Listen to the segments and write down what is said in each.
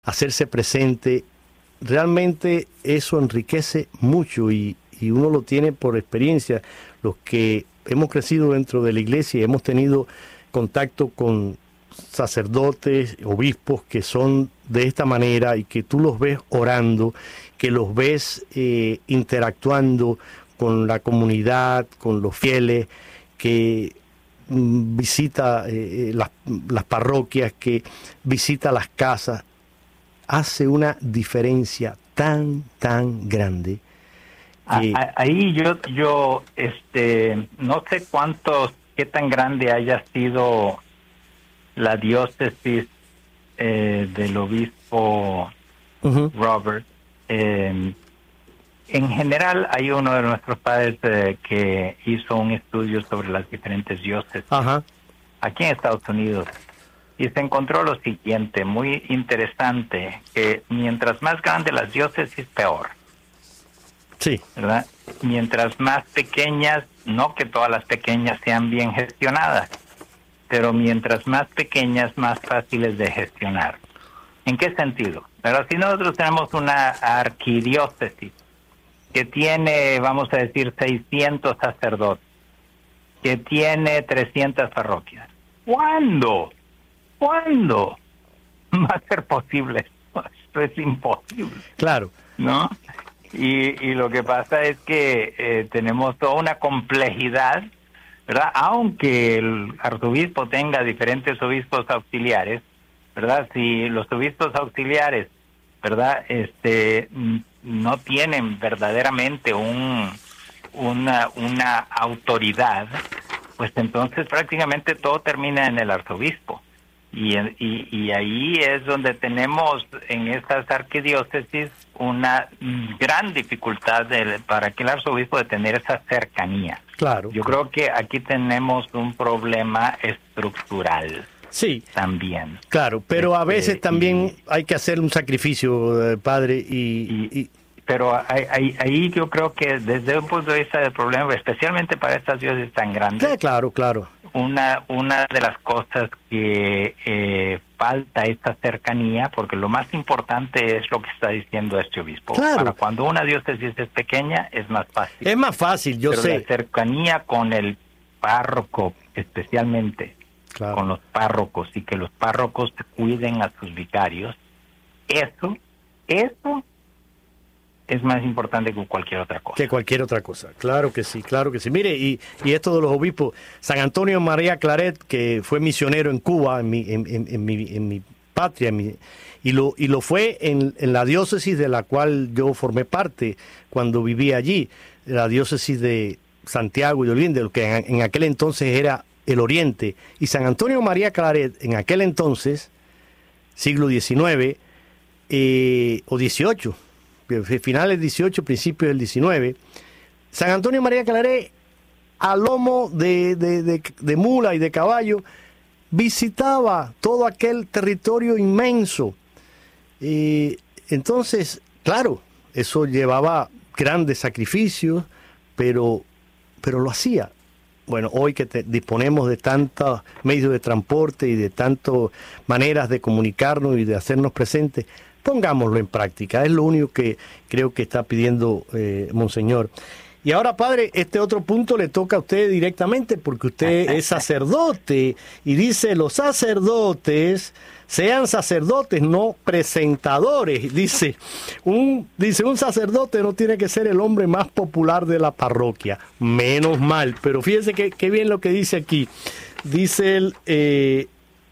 hacerse presente, realmente eso enriquece mucho y uno lo tiene por experiencia. Los que hemos crecido dentro de la iglesia y hemos tenido contacto con sacerdotes, obispos que son de esta manera y que tú los ves orando, que los ves interactuando con la comunidad, con los fieles, que visita las parroquias, que visita las casas, hace una diferencia tan grande. Ahí yo no sé qué tan grande haya sido la diócesis del obispo Robert. En general, hay uno de nuestros padres que hizo un estudio sobre las diferentes diócesis aquí en Estados Unidos y se encontró lo siguiente, muy interesante, que mientras más grande las diócesis, peor. Sí. ¿Verdad? Mientras más pequeñas, no que todas las pequeñas sean bien gestionadas, pero mientras más pequeñas, más fáciles de gestionar. ¿En qué sentido? Pero si nosotros tenemos una arquidiócesis que tiene, vamos a decir, 600 sacerdotes, que tiene 300 parroquias, ¿cuándo va a ser posible esto? Esto es imposible. Claro. ¿No? Y lo que pasa es que tenemos toda una complejidad, ¿verdad? Aunque el arzobispo tenga diferentes obispos auxiliares, ¿verdad? Si los obispos auxiliares, ¿verdad? No tienen verdaderamente una autoridad, pues entonces prácticamente todo termina en el arzobispo. Y ahí es donde tenemos en estas arquidiócesis una gran dificultad para que el arzobispo de tener esa cercanía. Claro. Yo creo que aquí tenemos un problema estructural. Sí. También. Claro, pero a veces también hay que hacer un sacrificio, padre, pero ahí yo creo que desde un punto de vista del problema, especialmente para estas diócesis tan grandes. Claro. Una de las cosas que falta esta cercanía, porque lo más importante es lo que está diciendo este obispo. Claro. Para cuando una diócesis es pequeña es más fácil. Es más fácil, yo sé. Pero la cercanía con el párroco, especialmente con los párrocos, y que los párrocos cuiden a sus vicarios, eso es más importante que cualquier otra cosa. Claro que sí. Mire, y esto de los obispos, San Antonio María Claret, que fue misionero en Cuba, en mi patria, y lo fue en la diócesis de la cual yo formé parte cuando vivía allí, la diócesis de Santiago y de Olinda, lo que en aquel entonces era el Oriente. Y San Antonio María Claret, en aquel entonces, siglo XIX o XVIII, finales del 18, principios del 19, San Antonio María Claret, a lomo de mula y de caballo, visitaba todo aquel territorio inmenso. Entonces, claro, eso llevaba grandes sacrificios, pero lo hacía. Bueno, hoy que disponemos de tantos medios de transporte y de tantas maneras de comunicarnos y de hacernos presentes, pongámoslo en práctica. Es lo único que creo que está pidiendo Monseñor. Y ahora, padre, este otro punto le toca a usted directamente, porque usted es sacerdote y dice: los sacerdotes sean sacerdotes, no presentadores. Dice un sacerdote no tiene que ser el hombre más popular de la parroquia. Menos mal. Pero fíjese qué bien lo que dice aquí. Dice él,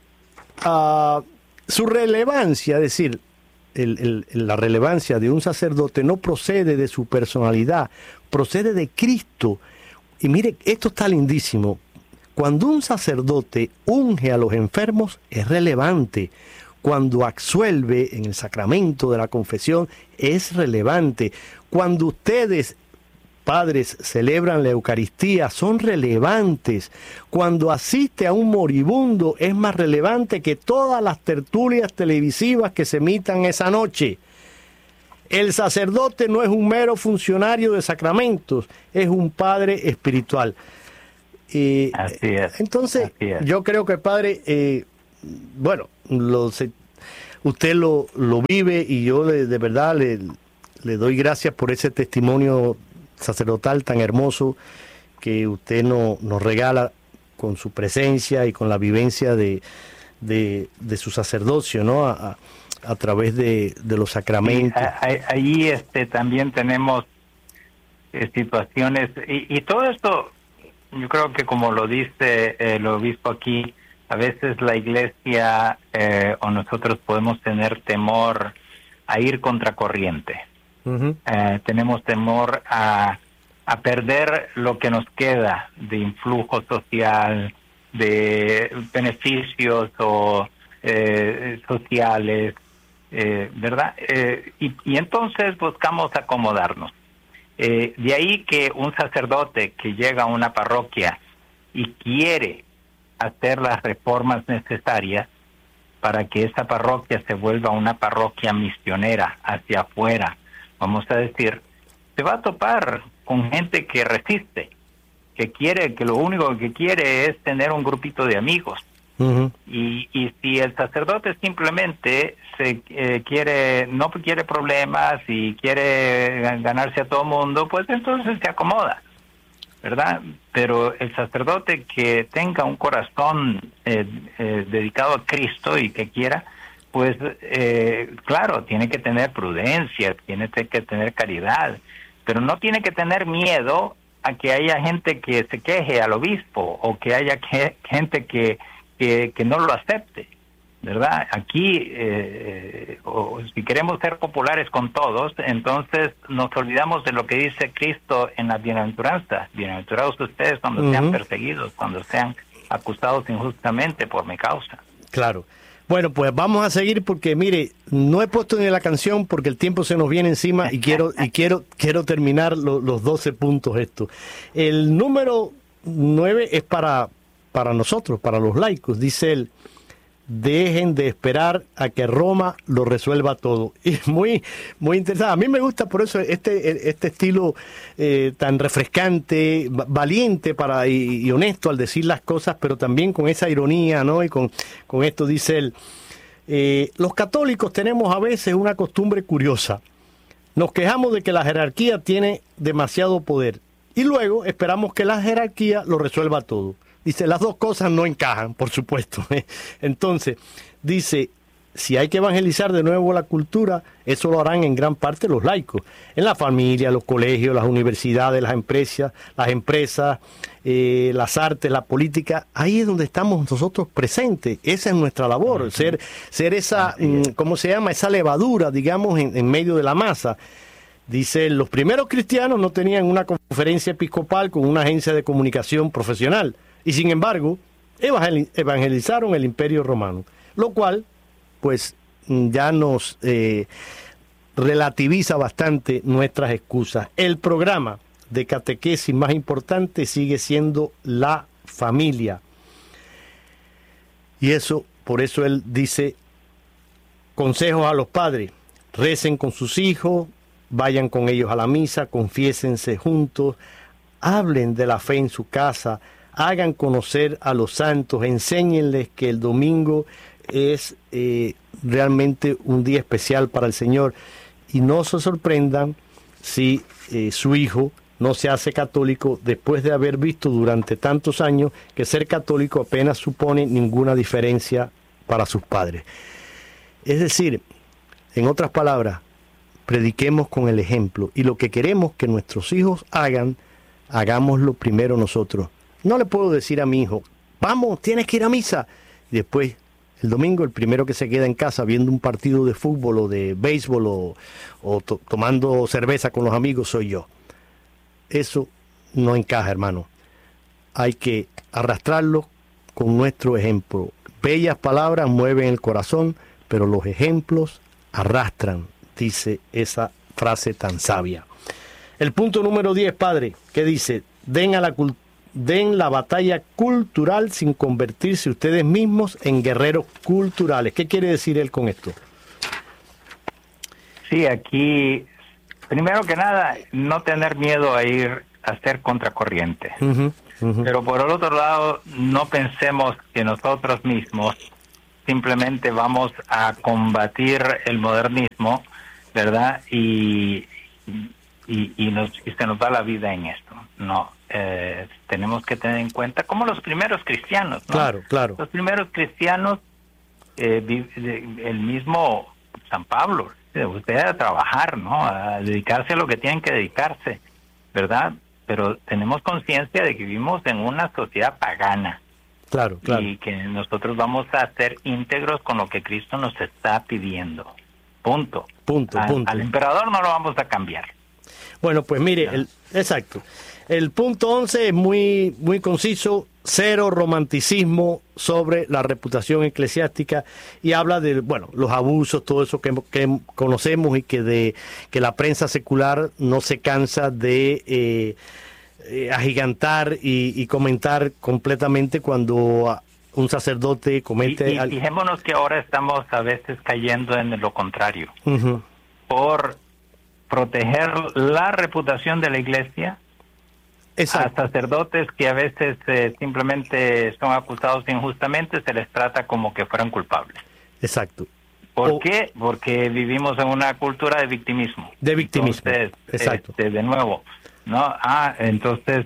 su relevancia, es decir, la relevancia de un sacerdote no procede de su personalidad, procede de Cristo. Y mire, esto está lindísimo. Cuando un sacerdote unge a los enfermos es relevante. Cuando absuelve en el sacramento de la confesión es relevante. Cuando ustedes, padres, celebran la Eucaristía, son relevantes. Cuando asiste a un moribundo es más relevante que todas las tertulias televisivas que se emitan esa noche. El sacerdote no es un mero funcionario de sacramentos, es un padre espiritual. Así es. Entonces, yo creo que, padre, usted lo vive y yo de verdad le doy gracias por ese testimonio sacerdotal tan hermoso que usted nos regala con su presencia y con la vivencia de su sacerdocio, ¿no? A través de los sacramentos. Allí también tenemos situaciones, y todo esto, yo creo que como lo dice el obispo aquí, a veces la iglesia o nosotros podemos tener temor a ir contracorriente. Uh-huh. Tenemos temor a perder lo que nos queda de influjo social, de beneficios o sociales, ¿verdad? Y entonces buscamos acomodarnos. De ahí que un sacerdote que llega a una parroquia y quiere hacer las reformas necesarias para que esa parroquia se vuelva una parroquia misionera hacia afuera, vamos a decir, se va a topar con gente que resiste, que lo único que quiere es tener un grupito de amigos. Uh-huh. Y si el sacerdote simplemente no quiere problemas y quiere ganarse a todo mundo, pues entonces se acomoda, ¿verdad? Pero el sacerdote que tenga un corazón dedicado a Cristo y que quiera, pues claro, tiene que tener prudencia, tiene que tener caridad, pero no tiene que tener miedo a que haya gente que se queje al obispo o que haya gente que no lo acepte, ¿verdad? Aquí, si queremos ser populares con todos, entonces nos olvidamos de lo que dice Cristo en la bienaventuranza. Bienaventurados ustedes cuando uh-huh. sean perseguidos, cuando sean acusados injustamente por mi causa. Claro. Bueno, pues vamos a seguir porque, mire, no he puesto ni la canción porque el tiempo se nos viene encima y quiero terminar los 12 puntos estos. El número 9 es para nosotros, para los laicos. Dice él: dejen de esperar a que Roma lo resuelva todo. Y muy interesante. A mí me gusta por eso este estilo tan refrescante, valiente y honesto al decir las cosas, pero también con esa ironía, ¿no? Y con esto dice él: los católicos tenemos a veces una costumbre curiosa. Nos quejamos de que la jerarquía tiene demasiado poder y luego esperamos que la jerarquía lo resuelva todo. Dice, las dos cosas no encajan, por supuesto. Entonces, dice, si hay que evangelizar de nuevo la cultura, eso lo harán en gran parte los laicos. En la familia, los colegios, las universidades, las empresas, las artes, la política. Ahí es donde estamos nosotros presentes. Esa es nuestra labor, uh-huh. ser esa, ¿cómo se llama? Esa levadura, digamos, en medio de la masa. Dice, los primeros cristianos no tenían una conferencia episcopal con una agencia de comunicación profesional. Y sin embargo, evangelizaron el Imperio Romano, lo cual, pues, ya nos relativiza bastante nuestras excusas. El programa de catequesis más importante sigue siendo la familia. Y por eso él dice, consejos a los padres: recen con sus hijos, vayan con ellos a la misa, confiésense juntos, hablen de la fe en su casa, hagan conocer a los santos, enséñenles que el domingo es realmente un día especial para el Señor, y no se sorprendan si su hijo no se hace católico después de haber visto durante tantos años que ser católico apenas supone ninguna diferencia para sus padres. Es decir, en otras palabras, prediquemos con el ejemplo, y lo que queremos que nuestros hijos hagan, hagámoslo primero nosotros. No le puedo decir a mi hijo, vamos, tienes que ir a misa. Y después, el domingo, el primero que se queda en casa viendo un partido de fútbol o de béisbol o tomando cerveza con los amigos soy yo. Eso no encaja, hermano. Hay que arrastrarlo con nuestro ejemplo. Bellas palabras mueven el corazón, pero los ejemplos arrastran, dice esa frase tan sabia. El punto número 10, padre, ¿qué dice? Den la batalla cultural sin convertirse ustedes mismos en guerreros culturales. ¿Qué quiere decir él con esto? Sí, aquí, primero que nada, no tener miedo a ir a ser contracorriente. Uh-huh, uh-huh. Pero por el otro lado, no pensemos que nosotros mismos simplemente vamos a combatir el modernismo, ¿verdad? Y se nos va la vida en esto. No, tenemos que tener en cuenta, como los primeros cristianos, ¿no? Claro, claro. Los primeros cristianos, el mismo San Pablo, usted a trabajar, ¿no? A dedicarse a lo que tienen que dedicarse, ¿verdad? Pero tenemos conciencia de que vivimos en una sociedad pagana. Claro, claro. Y que nosotros vamos a ser íntegros con lo que Cristo nos está pidiendo. Punto. Punto. Al emperador no lo vamos a cambiar. Bueno, pues mire, exacto. El punto 11 es muy, muy conciso: cero romanticismo sobre la reputación eclesiástica, y habla de, bueno, los abusos, todo eso que conocemos, y que la prensa secular no se cansa de agigantar y comentar completamente cuando un sacerdote comete... Y fijémonos que ahora estamos a veces cayendo en lo contrario. Uh-huh. Por proteger la reputación de la iglesia, exacto, a sacerdotes que a veces simplemente son acusados injustamente, se les trata como que fueran culpables. Exacto. ¿Por qué? Porque vivimos en una cultura de victimismo. De victimismo. Entonces, exacto. De nuevo, ¿no? Entonces,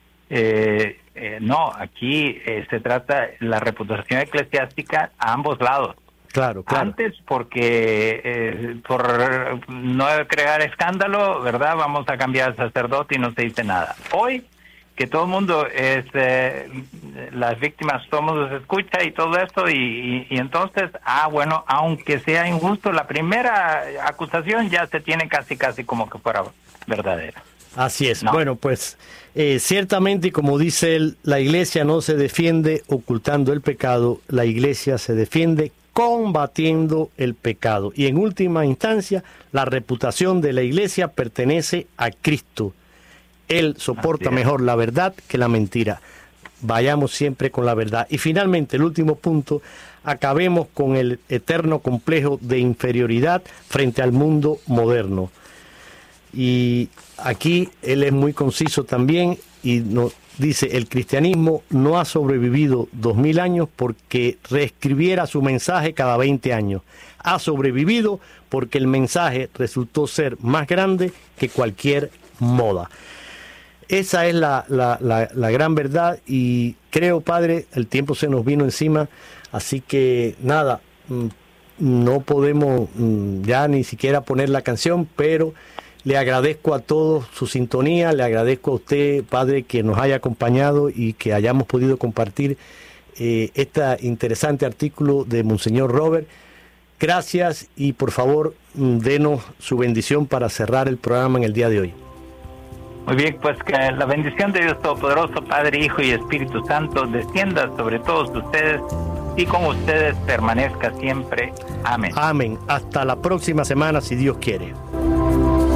no, aquí se trata la reputación eclesiástica a ambos lados. Claro, claro. Antes, porque por no crear escándalo, ¿verdad? Vamos a cambiar al sacerdote y no se dice nada. Hoy, que todo el mundo es, las víctimas, todo el mundo se escucha y todo eso, y entonces, bueno, aunque sea injusto, la primera acusación ya se tiene casi como que fuera verdadera. Así es. No. Bueno, pues ciertamente, como dice él, la iglesia no se defiende ocultando el pecado, la iglesia se defiende combatiendo el pecado. Y en última instancia, la reputación de la iglesia pertenece a Cristo. Él soporta mejor la verdad que la mentira. Vayamos siempre con la verdad. Y finalmente, el último punto: acabemos con el eterno complejo de inferioridad frente al mundo moderno. Y aquí él es muy conciso también y nos dice: el cristianismo no ha sobrevivido 2000 años porque reescribiera su mensaje cada 20 años. Ha sobrevivido porque el mensaje resultó ser más grande que cualquier moda. Esa es la gran verdad, y creo, padre, el tiempo se nos vino encima, así que nada, no podemos ya ni siquiera poner la canción, pero le agradezco a todos su sintonía, le agradezco a usted, padre, que nos haya acompañado y que hayamos podido compartir este interesante artículo de Monseñor Robert. Gracias, y por favor, denos su bendición para cerrar el programa en el día de hoy. Muy bien, pues que la bendición de Dios Todopoderoso, Padre, Hijo y Espíritu Santo, descienda sobre todos ustedes y con ustedes permanezca siempre. Amén. Amén. Hasta la próxima semana, si Dios quiere.